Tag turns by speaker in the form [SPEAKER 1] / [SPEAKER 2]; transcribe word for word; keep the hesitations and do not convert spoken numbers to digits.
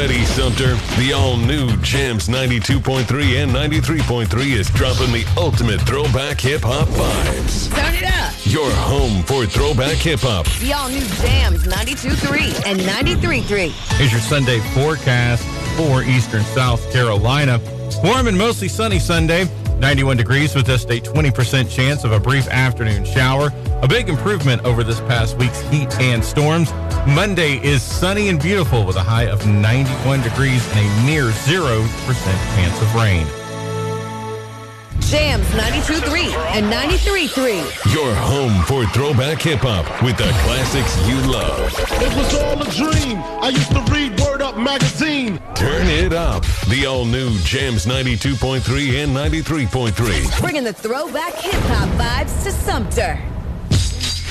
[SPEAKER 1] ready, Sumter. The all-new Jams ninety-two point three and ninety-three point three is dropping the ultimate throwback hip-hop vibes.
[SPEAKER 2] Turn it up.
[SPEAKER 1] Your home for throwback hip-hop.
[SPEAKER 2] The all-new Jams ninety-two point three and ninety-three point three.
[SPEAKER 3] Here's your Sunday forecast for eastern South Carolina. Warm and mostly sunny Sunday. ninety-one degrees with just a twenty percent chance of a brief afternoon shower. A big improvement over this past week's heat and storms. Monday is sunny and beautiful with a high of ninety-one degrees and a near zero percent chance of rain.
[SPEAKER 2] Jams ninety-two point three and ninety-three point three.
[SPEAKER 1] Your home for throwback hip-hop with the classics you love.
[SPEAKER 4] It was all a dream. I used to read Word Up magazine.
[SPEAKER 1] Turn it up. The all-new Jams ninety-two point three and ninety-three point three.
[SPEAKER 2] Bringing the throwback hip-hop vibes to Sumter.